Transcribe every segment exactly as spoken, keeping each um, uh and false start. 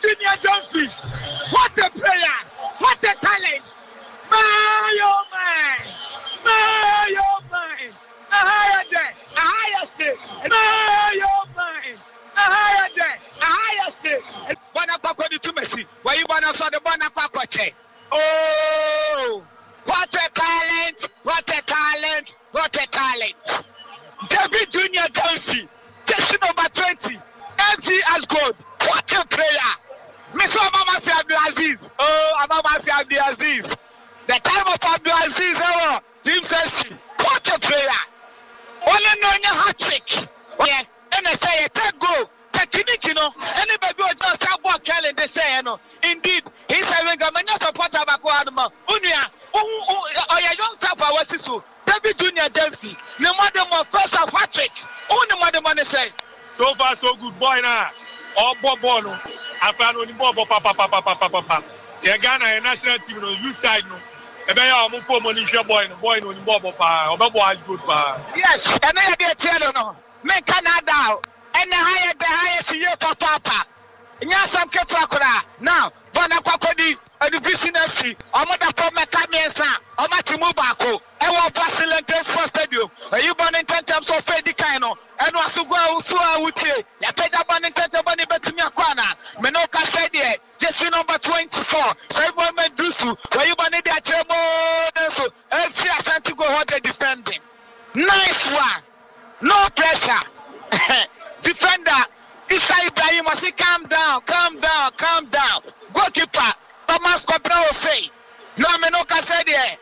Junior Dunphy. What a player! What a talent! My oh my! My oh my! A higher day, a higher shit. My oh my! A higher day, a higher shit. Bonapapa to Messi. Why you wanna saw the Bonapapa check? Oh! What a talent! What a talent! What a talent! David Junior Dunphy, jersey number twenty. M C Asgold, what a player! Mister Amafi Abdulaziz, oh, Amafi Abdulaziz. The time of Abdulaziz, oh, Team Sessi, what a player! Only knowing a hat trick. Yeah, and I say a take goal, technique, you know, anybody who just have one Kelly, they say, you know, indeed, he's having a man supporter of Aquadama, Unia, oh, yeah, young type of Wessisu, David Junior Dunphy, no matter more first of hat trick, only matter money say. So far, so good, boy, now. All Bobo, I found only Bobo, papa, papa, papa, papa. The Ghana national team, no, you side, no. A bear, I'm for money, boy, boy, no, Bobo, or Bobo, good, pa. Yes, and I get tell no. Make Canada, and the higher, the highest year for papa. Nyasam Ketrakura, now, Bonapapadi, and the vicinity, or Mother from Macamiansa, or Matimubako, and one Brazilian Sports Stadium. Are you born in ten terms of Fedicano? And was to go so I would say, you paid up on in ten terms of Betimia Menoka said, jersey number twenty-four. So everyone may do so. Where you born in the Achebo, and see Ashanti go what they're defending. Nice one. No pressure. Defender. Issa Ibrahim must say, calm down, calm down, calm down. Goalkeeper, Thomas Cobrao say. No, Menoka said here.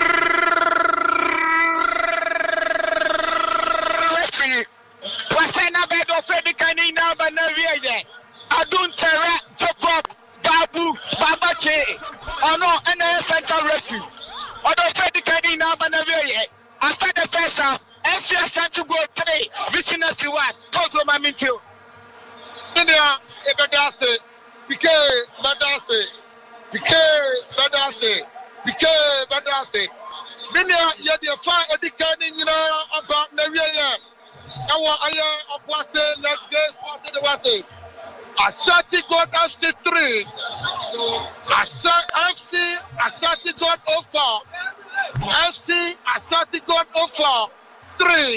Wasena bedo Freddy Kanina Banavie. Adun Terra, Jacob, Babu, Babache. Oh no, N S Central Referee. Although Freddy Kanina Banavie. After the first half, F C S had to go three. Vicinity one. Total Mamintio. India, Ebedase, Pique, Badase, Pique, Badase, Pique, Badase. India, you have five educating, you know, about the real. I want I am of let's get what the was. Ashanti got F C three. F C Ashanti got over. F C Ashanti got over. Three.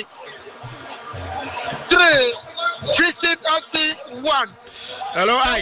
Three. Visit F C one. Hello, Ike.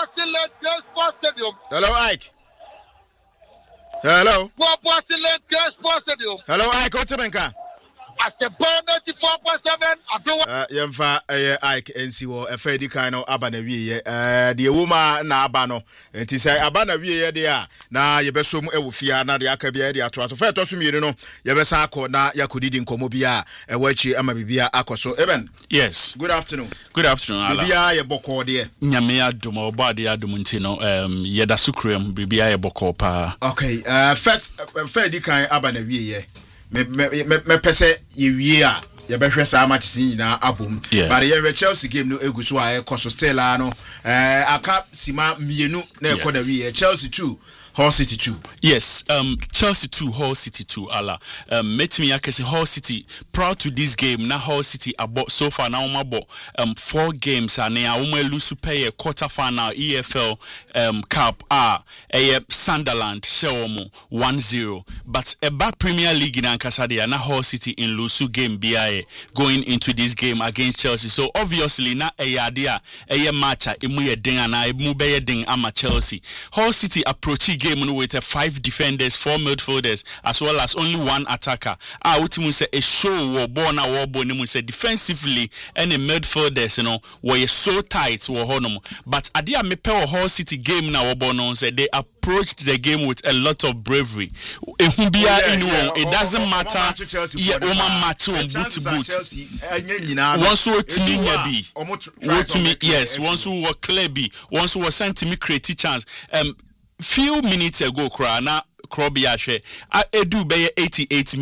Hello, Ike. Hello. Hello, Ike. Otemenka. As the ball ninety-four point seven, I do what. Uh, Yemfa, uh, Ike, N C O, a Freddy Kano, Abanawi, uh, the woman, na Abano, and to say Abanawi, there. Now, you best assume Ewufia, na the Akabia, the Atwa, to fair to me, you know, Yabesako, na Yakudin Komobia, a Wachi, Amabia, Akoso. Eben. Yes. Good afternoon. Good afternoon. Bibia, your boko, dear. Nyamea Dumo, Badia Dumuntino, um, Yeda Sucrium, Bibia, boko, pa. Okay, uh, first, uh, Freddy Kano, Abanawi, me me me me pese ye a ye behwe sa match sin na abom but ye Chelsea game no eguso a e koso Stella no eh aka sima mienu na e koda wi Chelsea two Hull City two. Yes, um, Chelsea two, Hull City two. Allah, um, met me akese Hull City. Proud to this game. Now Hull City about so far now about um four games and now we lose to pay a quarter final E F L um Cup ah a Sunderland Shewomo one zero. But about Premier League in Ankasadia now Hull City in Lusu game B I A going into this game against Chelsea. So obviously na a idea a match a imu ding and I move ding ama Chelsea. Hull City approaching game with a five defenders, four midfielders, as well as only one attacker. Ah, what you say a show war born a war born you say defensively and the midfielders, you know, were so tight were honum. But Adia Mepe Hull City game now born say they approached the game with a lot of bravery. It doesn't matter. Yeah, Oman match on boot to boot. Once who to me be, what to me yes. Once who were clear be, once who was sent to me create chance. Um. Few minutes ago, Krana Krobia she I do be eighty-eight